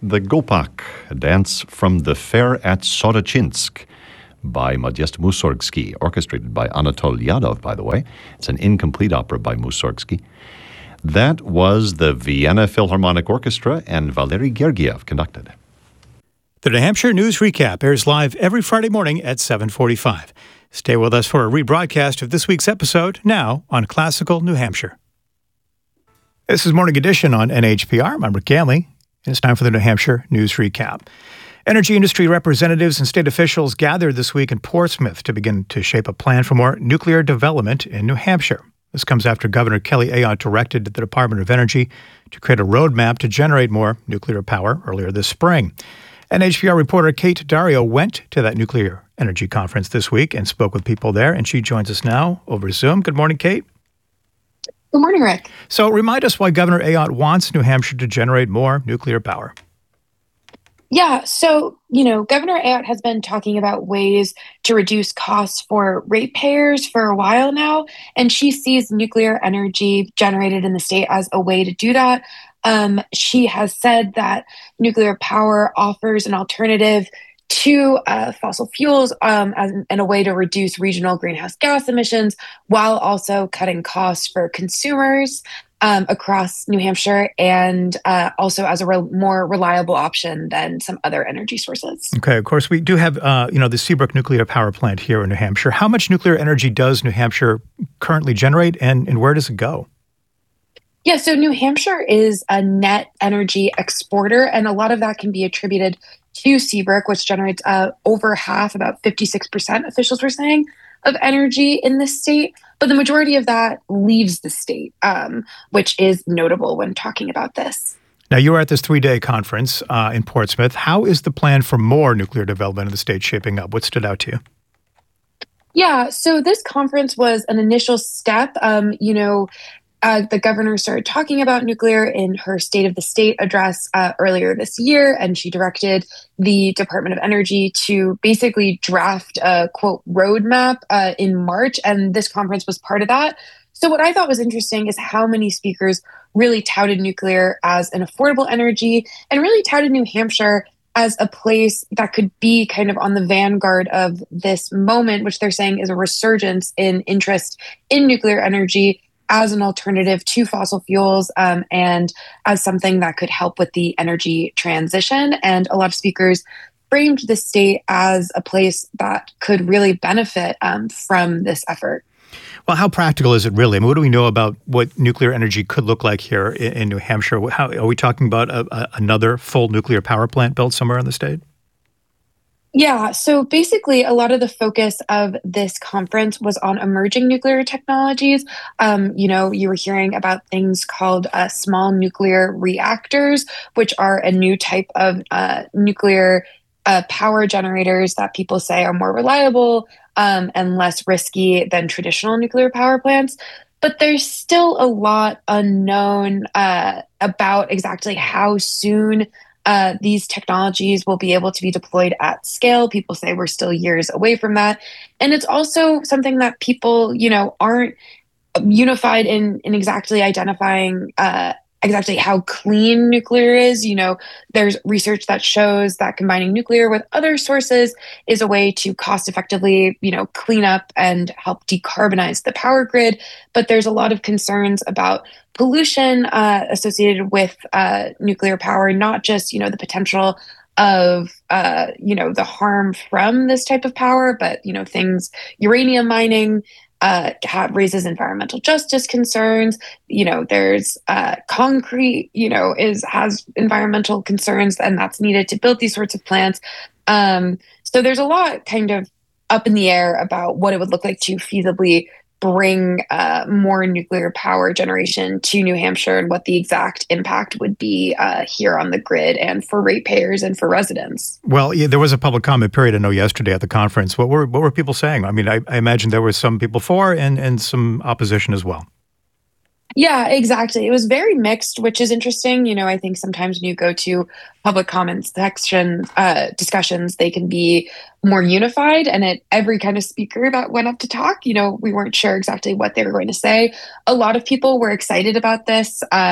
The Gopak, a dance from the fair at Sorochinsk by Modest Mussorgsky, orchestrated by Anatol Yadov, by the way. It's an incomplete opera by Mussorgsky. That was the Vienna Philharmonic Orchestra, and Valery Gergiev conducted. The New Hampshire News Recap airs live every Friday morning at 7:45. Stay with us for a rebroadcast of this week's episode, now on Classical New Hampshire. This is Morning Edition on NHPR. I'm Rick Ganley, and it's time for the New Hampshire News Recap. Energy industry representatives and state officials gathered this week in Portsmouth to begin to shape a plan for more nuclear development in New Hampshire. This comes after Governor Kelly Ayotte directed the Department of Energy to create a roadmap to generate more nuclear power earlier this spring. NHPR reporter Kate Dario went to that nuclear energy conference this week and spoke with people there, and she joins us now over Zoom. Good morning, Kate. Good morning, Rick. So remind us why Governor Ayotte wants New Hampshire to generate more nuclear power. Yeah, so, Governor Ayotte has been talking about ways to reduce costs for ratepayers for a while now, and she sees nuclear energy generated in the state as a way to do that. She has said that nuclear power offers an alternative to fossil fuels and a way to reduce regional greenhouse gas emissions while also cutting costs for consumers across New Hampshire, and also as a more reliable option than some other energy sources. Okay, of course, we do have, the Seabrook Nuclear Power Plant here in New Hampshire. How much nuclear energy does New Hampshire currently generate, and where does it go? Yeah, so New Hampshire is a net energy exporter, and a lot of that can be attributed to Seabrook, which generates over half, about 56%, officials were saying, of energy in the state. But the majority of that leaves the state, which is notable when talking about this. Now, you were at this 3-day conference in Portsmouth. How is the plan for more nuclear development in the state shaping up? What stood out to you? Yeah, so this conference was an initial step. The governor started talking about nuclear in her State of the State address earlier this year, and she directed the Department of Energy to basically draft a, quote, roadmap in March, and this conference was part of that. So what I thought was interesting is how many speakers really touted nuclear as an affordable energy and really touted New Hampshire as a place that could be kind of on the vanguard of this moment, which they're saying is a resurgence in interest in nuclear energy as an alternative to fossil fuels, and as something that could help with the energy transition. And a lot of speakers framed the state as a place that could really benefit from this effort. Well, how practical is it really? I mean, what do we know about what nuclear energy could look like here in New Hampshire? How, are we talking about another full nuclear power plant built somewhere in the state? Yeah, so basically, a lot of the focus of this conference was on emerging nuclear technologies. You were hearing about things called small nuclear reactors, which are a new type of nuclear power generators that people say are more reliable and less risky than traditional nuclear power plants. But there's still a lot unknown about exactly how soon these technologies will be able to be deployed at scale. People say we're still years away from that. And it's also something that people, aren't unified in exactly identifying exactly how clean nuclear is. There's research that shows that combining nuclear with other sources is a way to cost effectively, clean up and help decarbonize the power grid. But there's a lot of concerns about pollution associated with nuclear power, not just, the potential of, the harm from this type of power, but, things, uranium mining, raises environmental justice concerns. There's concrete, has environmental concerns, and that's needed to build these sorts of plants. So there's a lot kind of up in the air about what it would look like to feasibly bring more nuclear power generation to New Hampshire and what the exact impact would be here on the grid and for ratepayers and for residents. Well, there was a public comment period, I know, yesterday at the conference. What were people saying? I mean, I imagine there were some people for and some opposition as well. Yeah, exactly. It was very mixed, which is interesting. I think sometimes when you go to public comments section discussions, they can be more unified. And at every kind of speaker that went up to talk, we weren't sure exactly what they were going to say. A lot of people were excited about this.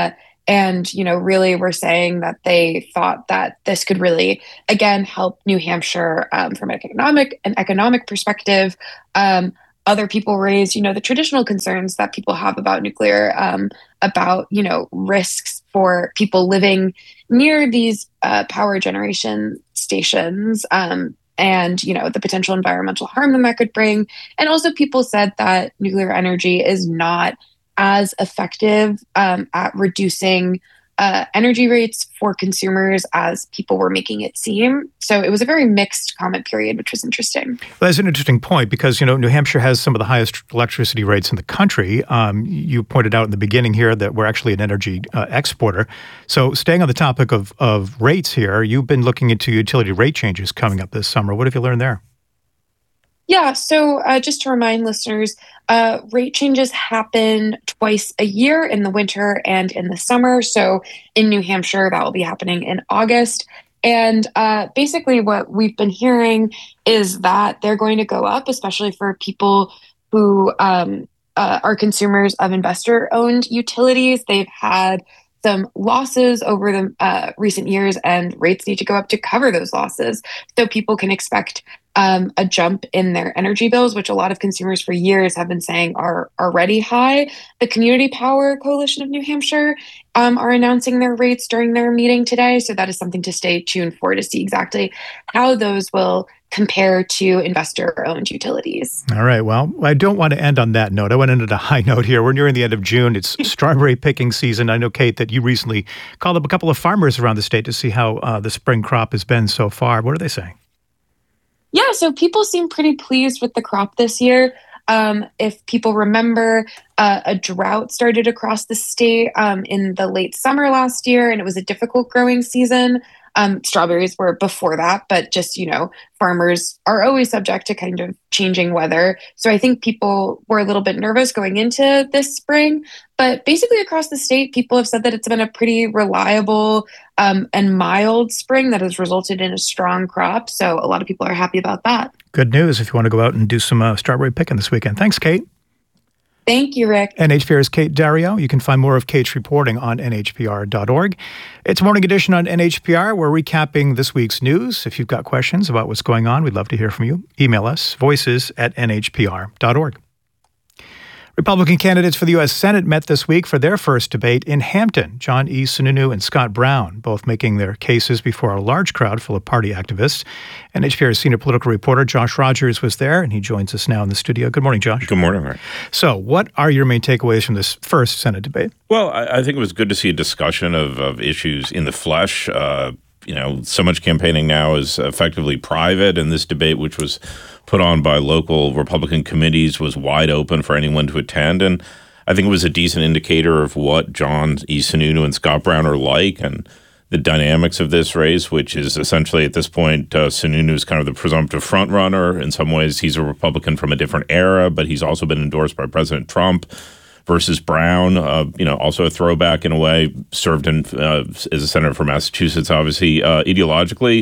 And, really were saying that they thought that this could really, again, help New Hampshire from an economic perspective. Other people raised, the traditional concerns that people have about nuclear, about, risks for people living near these power generation stations. And the potential environmental harm that could bring. And also people said that nuclear energy is not as effective at reducing energy rates for consumers as people were making it seem. So it was a very mixed comment period, which was interesting. Well, that's an interesting point because, New Hampshire has some of the highest electricity rates in the country. You pointed out in the beginning here that we're actually an energy exporter. So staying on the topic of rates here, you've been looking into utility rate changes coming up this summer. What have you learned there? Yeah, so just to remind listeners, rate changes happen twice a year in the winter and in the summer. So in New Hampshire, that will be happening in August. And basically what we've been hearing is that they're going to go up, especially for people who are consumers of investor-owned utilities. They've had some losses over the recent years, and rates need to go up to cover those losses. So people can expect a jump in their energy bills, which a lot of consumers for years have been saying are already high. The Community Power Coalition of New Hampshire are announcing their rates during their meeting today. So that is something to stay tuned for to see exactly how those will compare to investor-owned utilities. All right. Well, I don't want to end on that note. I want to end on a high note here. We're nearing the end of June. It's strawberry picking season. I know, Kate, that you recently called up a couple of farmers around the state to see how the spring crop has been so far. What are they saying? Yeah, so people seem pretty pleased with the crop this year. If people remember, a drought started across the state in the late summer last year, and it was a difficult growing season. Strawberries were before that, but just, farmers are always subject to kind of changing weather. So I think people were a little bit nervous going into this spring. But basically across the state, people have said that it's been a pretty reliable and mild spring that has resulted in a strong crop. So a lot of people are happy about that. Good news if you want to go out and do some strawberry picking this weekend. Thanks, Kate. Thank you, Rick. NHPR's Kate Dario. You can find more of Kate's reporting on nhpr.org. It's Morning Edition on NHPR. We're recapping this week's news. If you've got questions about what's going on, we'd love to hear from you. Email us, voices@nhpr.org. Republican candidates for the U.S. Senate met this week for their first debate in Hampton. John E. Sununu and Scott Brown, both making their cases before a large crowd full of party activists. NHPR's senior political reporter Josh Rogers was there, and he joins us now in the studio. Good morning, Josh. Good morning, Rick. So what are your main takeaways from this first Senate debate? Well, I think it was good to see a discussion of issues in the flesh. So much campaigning now is effectively private, and this debate, which was put on by local Republican committees, was wide open for anyone to attend. And I think it was a decent indicator of what John E. Sununu and Scott Brown are like and the dynamics of this race, which is essentially at this point, Sununu is kind of the presumptive front runner. In some ways, he's a Republican from a different era, but he's also been endorsed by President Trump. Versus Brown, also a throwback in a way, served in as a senator for Massachusetts, obviously, ideologically.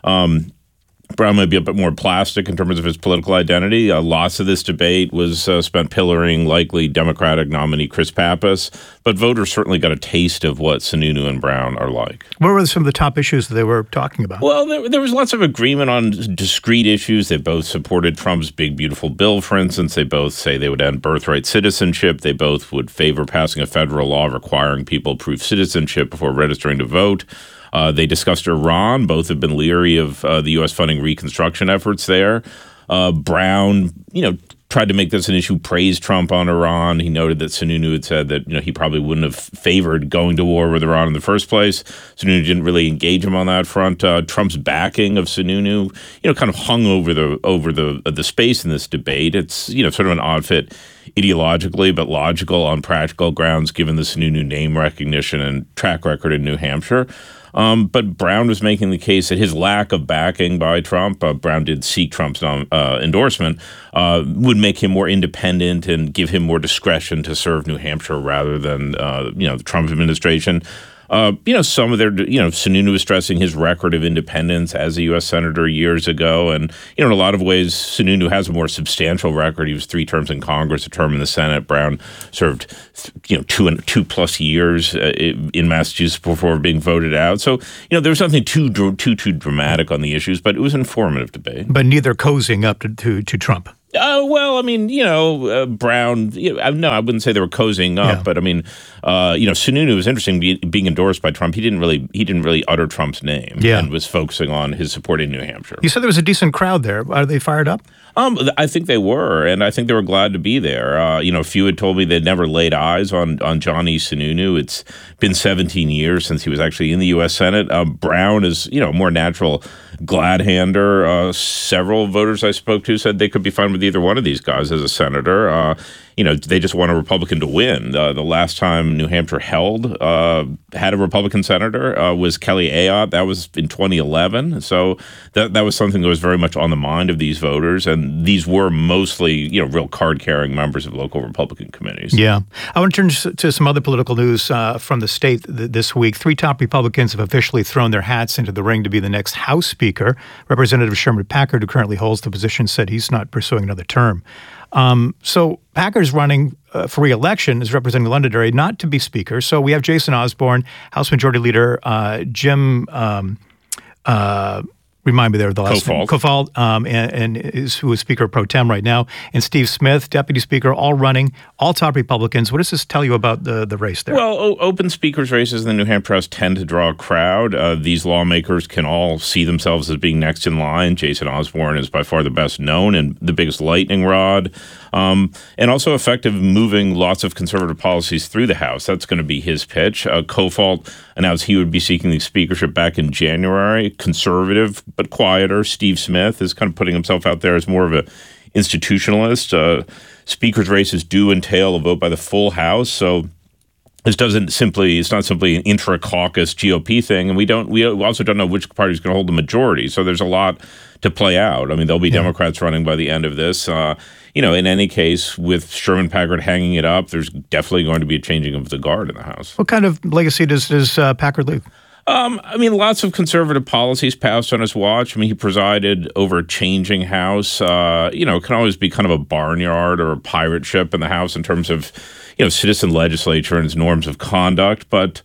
Brown may be a bit more plastic in terms of his political identity. Lots of this debate was spent pillaring likely Democratic nominee Chris Pappas, but voters certainly got a taste of what Sununu and Brown are like. What were some of the top issues that they were talking about? Well, there was lots of agreement on discrete issues. They both supported Trump's big, beautiful bill, for instance. They both say they would end birthright citizenship. They both would favor passing a federal law requiring people prove citizenship before registering to vote. They discussed Iran. Both have been leery of the U.S. funding reconstruction efforts there. Brown, tried to make this an issue, praised Trump on Iran. He noted that Sununu had said that he probably wouldn't have favored going to war with Iran in the first place. Sununu didn't really engage him on that front. Trump's backing of Sununu, kind of hung over the space in this debate. It's sort of an odd fit ideologically, but logical on practical grounds, given the Sununu name recognition and track record in New Hampshire. But Brown was making the case that his lack of backing by Trump, Brown did seek Trump's endorsement, would make him more independent and give him more discretion to serve New Hampshire rather than, the Trump administration. some of their, Sununu was stressing his record of independence as a U.S. Senator years ago. And, in a lot of ways, Sununu has a more substantial record. He was 3 terms in Congress, a term in the Senate. Brown served, 2+ years in Massachusetts before being voted out. So, there was nothing too dramatic on the issues, but it was an informative debate. But neither cozying up to Trump. Brown, no, I wouldn't say they were cozying up, but Sununu was interesting being endorsed by Trump. He didn't really utter Trump's name and was focusing on his support in New Hampshire. You said there was a decent crowd there. Are they fired up? I think they were, and I think they were glad to be there. A few had told me they'd never laid eyes on Johnny Sununu. It's been 17 years since he was actually in the U.S. Senate. Brown is, a more natural glad-hander. Several voters I spoke to said they could be fine with either one of these guys as a senator. They just want a Republican to win. The last time New Hampshire had a Republican senator was Kelly Ayotte. That was in 2011. So that was something that was very much on the mind of these voters. And these were mostly, real card-carrying members of local Republican committees. Yeah. I want to turn to some other political news from the state this week. 3 top Republicans have officially thrown their hats into the ring to be the next House Speaker. Representative Sherman Packard, who currently holds the position, said he's not pursuing another term. So Packard's running for re-election, is representing Londonderry, not to be Speaker. So we have Jason Osborne, House Majority Leader, Jim, remind me there of the last name. Kofald, who is Speaker pro tem right now, and Steve Smith, Deputy Speaker, all running, all top Republicans. What does this tell you about the race there? Well, open speakers races in the New Hampshire House tend to draw a crowd. These lawmakers can all see themselves as being next in line. Jason Osborne is by far the best known and the biggest lightning rod. And also effective moving lots of conservative policies through the House. That's going to be his pitch. Kofalt announced he would be seeking the speakership back in January. Conservative, but quieter. Steve Smith is kind of putting himself out there as more of an institutionalist. Speaker's races do entail a vote by the full House, so it's not simply an intra-caucus GOP thing, and we also don't know which party is going to hold the majority. So there's a lot to play out. There'll be Democrats running by the end of this. In any case, with Sherman Packard hanging it up, there's definitely going to be a changing of the guard in the House. What kind of legacy does Packard leave? Lots of conservative policies passed on his watch. He presided over a changing House. It can always be kind of a barnyard or a pirate ship in the House in terms of, citizen legislature and its norms of conduct. But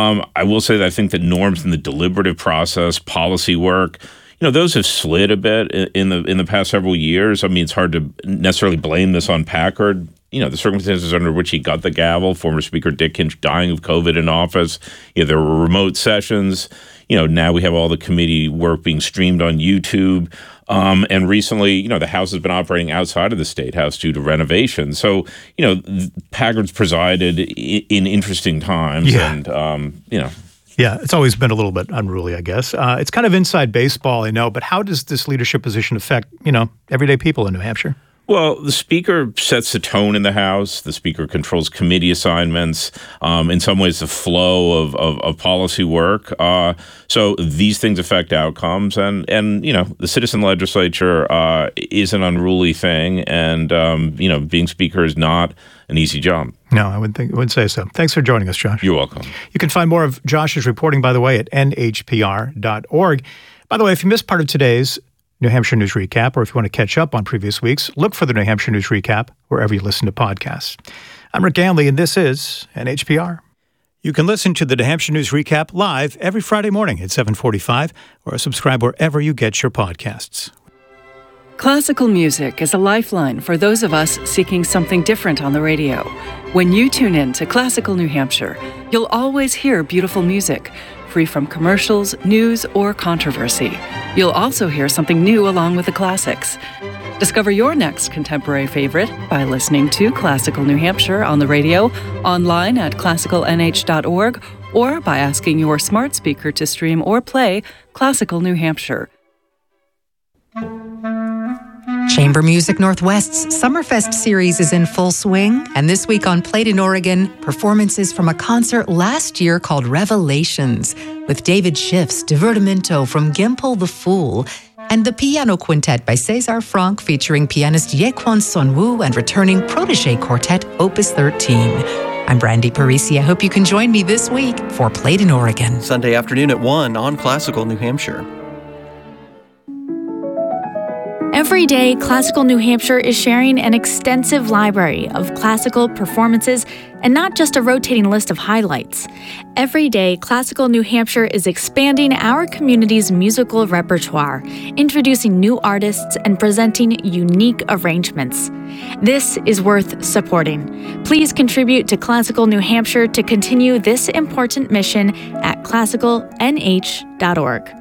I will say that I think that norms in the deliberative process, policy work, those have slid a bit in the past several years. It's hard to necessarily blame this on Packard. The circumstances under which he got the gavel, former Speaker Dick Hinch dying of COVID in office. There were remote sessions. Now we have all the committee work being streamed on YouTube. And recently, the House has been operating outside of the State House due to renovation. So, Packard's presided in interesting times. Yeah. And, Yeah, it's always been a little bit unruly, I guess. It's kind of inside baseball, I know, but how does this leadership position affect, everyday people in New Hampshire? Well, the Speaker sets the tone in the House. The Speaker controls committee assignments, in some ways the flow of policy work. So these things affect outcomes. And the citizen legislature is an unruly thing. And, being Speaker is not an easy job. No, I wouldn't say so. Thanks for joining us, Josh. You're welcome. You can find more of Josh's reporting, by the way, at nhpr.org. By the way, if you missed part of today's New Hampshire News Recap, or if you want to catch up on previous weeks, look for the New Hampshire News Recap wherever you listen to podcasts. I'm Rick Ganley, and this is NHPR. You can listen to the New Hampshire News Recap live every Friday morning at 7:45, or subscribe wherever you get your podcasts. Classical music is a lifeline for those of us seeking something different on the radio. When you tune in to Classical New Hampshire, you'll always hear beautiful music, free from commercials, news, or controversy. You'll also hear something new along with the classics. Discover your next contemporary favorite by listening to Classical New Hampshire on the radio, online at classicalnh.org, or by asking your smart speaker to stream or play Classical New Hampshire. Chamber Music Northwest's Summerfest series is in full swing, and this week on Played in Oregon, performances from a concert last year called Revelations, with David Schiff's Divertimento from Gimple the Fool, and the Piano Quintet by César Franck featuring pianist Yekwon Sonwoo and returning Protégé Quartet Opus 13. I'm Brandy Parisi. I hope you can join me this week for Played in Oregon. Sunday afternoon at 1 on Classical New Hampshire. Every day, Classical New Hampshire is sharing an extensive library of classical performances and not just a rotating list of highlights. Every day, Classical New Hampshire is expanding our community's musical repertoire, introducing new artists and presenting unique arrangements. This is worth supporting. Please contribute to Classical New Hampshire to continue this important mission at classicalnh.org.